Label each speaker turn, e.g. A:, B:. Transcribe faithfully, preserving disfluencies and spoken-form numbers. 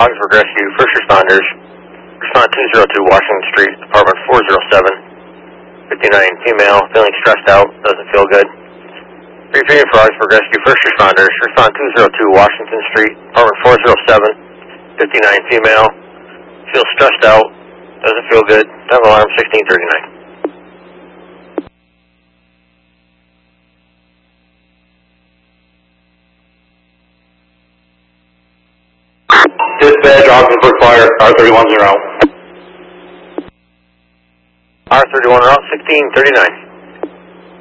A: Augsburg Rescue, first responders. Respond two zero two Washington Street, apartment four oh seven, fifty-nine, female, feeling stressed out, doesn't feel good. Repeating for Augsburg Rescue, first responders. Respond two zero two Washington Street, apartment four oh seven, fifty-nine, female, feels stressed out, doesn't feel good. Time alarm sixteen thirty-nine.
B: Dispatch, Augsburg Fire, R thirty-one zero.
A: R thirty-one route sixteen thirty-nine.